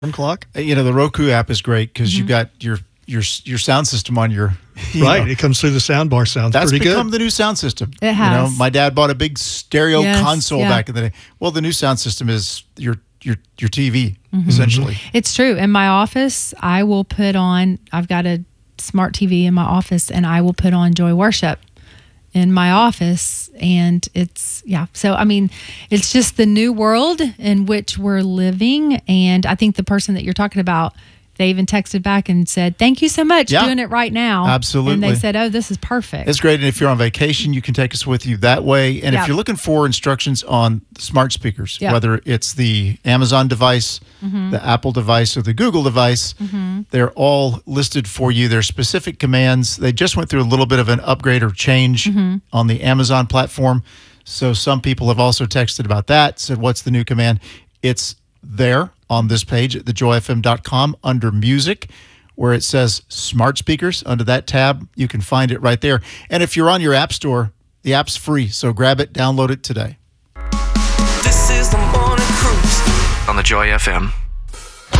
clock. The Roku app is great because you've got your sound system on your right. It comes through the sound bar. Sounds pretty good. That's become the new sound system. It has. My dad bought a big stereo console back in the day. Well, the new sound system is your TV essentially. It's true. In my office, I've got a smart TV in my office, and I will put on Joy Worship in my office, and it's it's just the new world in which we're living. And I think the person that you're talking about, they even texted back and said, thank you so much, doing it right now. Absolutely. And they said, oh, this is perfect. It's great. And if you're on vacation, you can take us with you that way. And if you're looking for instructions on the smart speakers, whether it's the Amazon device, the Apple device, or the Google device, they're all listed for you. They're specific commands. They just went through a little bit of an upgrade or change on the Amazon platform. So some people have also texted about that, said, what's the new command? It's there on this page at thejoyfm.com under music, where it says smart speakers. Under that tab, you can find it right there. And if you're on your app store, the app's free. So grab it, download it today. This is the morning cruise on the Joy FM.